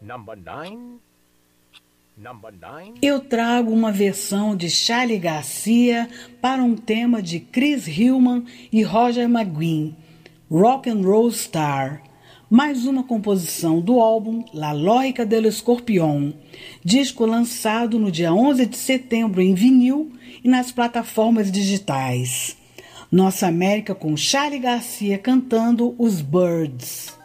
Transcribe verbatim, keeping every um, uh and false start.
Number nine. Number nine. Eu trago uma versão de Charly Garcia para um tema de Chris Hillman e Roger McGuinn, Rock and Roll Star. Mais uma composição do álbum La Lógica del Escorpión, disco lançado no dia onze de setembro em vinil e nas plataformas digitais. Nossa América com Charly Garcia cantando Os Byrds.